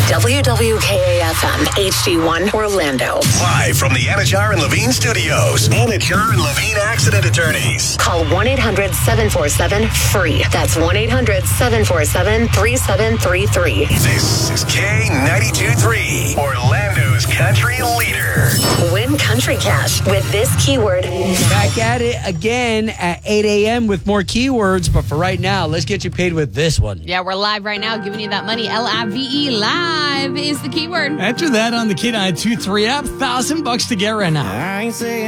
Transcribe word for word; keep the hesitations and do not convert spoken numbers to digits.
W W K A F M, H D one, Orlando. Live from the Anajar and Levine Studios. Anajar and Levine Accident Attorneys. Call one eight hundred seven four seven FREE. That's one eight hundred seven four seven three seven three three. This is K ninety-two point three, Orlando's country leader. Win Country Cash with this keyword. Back at it again at eight a.m. with more keywords. But for right now, let's get you paid with this one. Yeah, we're live right now giving you that money. L I V E, live is the keyword. Enter that on the K nine two three app. Thousand bucks to get right now. I ain't saying